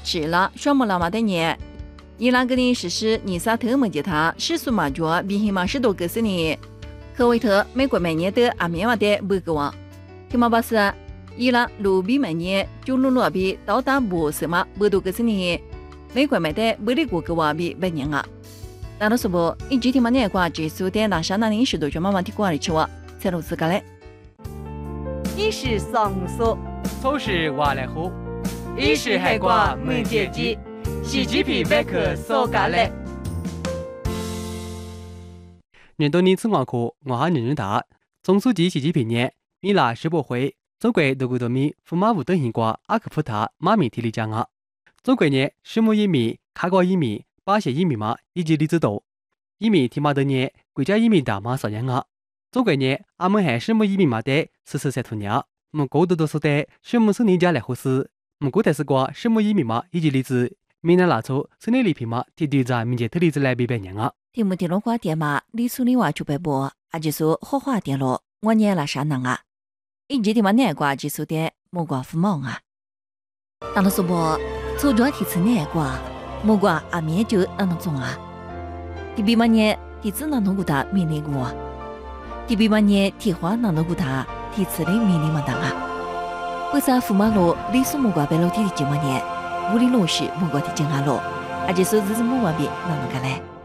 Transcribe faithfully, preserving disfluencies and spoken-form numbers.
吃了什么了嘛的年。伊朗格林实施尼萨特门吉他世俗马脚比希马十多个十年，科威特美国每年的阿面瓦的不个王。提马巴斯，伊朗卢比每年就卢罗比到达不什么不多个十年，美国买的不离过个瓦比百年啊。大多数不，一直提马年挂结束的那啥那零十多就慢慢提过来吃哇，才露自个嘞。 一是上说， 都是瓦来喝， 一是海瓜没接机。喜剧皮百科所干嘞。 年度年次外科，我还年人大。总书记习近平年，米拉世博会，中国多国多米驸马无等型挂阿克普塔马面体力奖啊。中国年石墨乙醚、卡高乙醚、巴谢乙醚嘛以及离子豆。乙醚提马多年国家乙醚大马少年啊。中国年阿们还石墨乙醚嘛的四十三土鸟，我过多多数的石墨生年家来合适，我过台是挂石墨乙醚嘛以及离子。闽南拉出生理里皮嘛，提对在民间特例子来比百年啊。 题目电路话电嘛，李苏里话就白播，啊就说好话电路，我念了啥能啊？一直的嘛难挂就说的莫挂父母啊。当了说不，初中提词难挂，莫挂阿面就那能种啊。第比嘛年提词那能顾他命令过，第比嘛年提话那能顾他提词的命令嘛当啊。为啥父母路李苏莫挂白楼提的几嘛年？屋里老师莫过提正下路，而且说日子莫完毕，哪能个嘞？